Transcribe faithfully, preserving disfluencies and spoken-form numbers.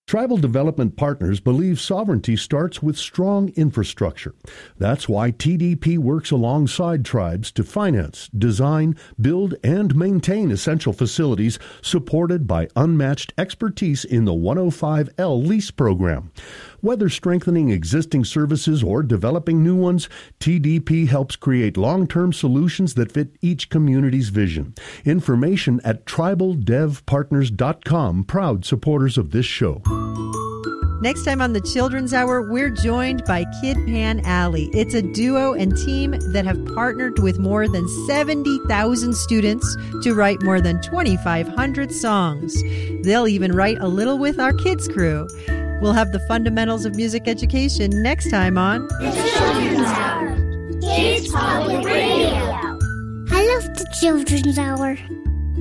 Tribal Development Partners believe sovereignty starts with strong infrastructure. That's why T D P works alongside tribes to finance, design, build, and maintain essential facilities supported by unmatched expertise in the one oh five L lease program. Whether strengthening existing services or developing new ones, T D P helps create long-term solutions that fit each community's vision. Information at tribal dev partners dot com, proud supporters of this show. Next time on the Children's Hour, we're joined by Kid Pan Alley. It's a duo and team that have partnered with more than seventy thousand students to write more than twenty-five hundred songs. They'll even write a little with our kids crew. We'll have the fundamentals of music education next time on The Children's Hour, Kids Public Radio. I love the Children's Hour.